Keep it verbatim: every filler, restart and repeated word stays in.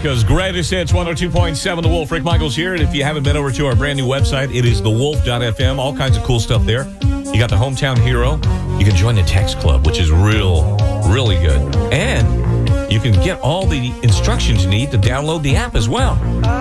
America's greatest hits, one oh two point seven The Wolf. Rick Michaels here. And if you haven't been over to our brand new website, it is the wolf dot f m. All kinds of cool stuff there. You got the Hometown Hero. You can join the text club, which is real, really good. And you can get all the instructions you need to download the app as well.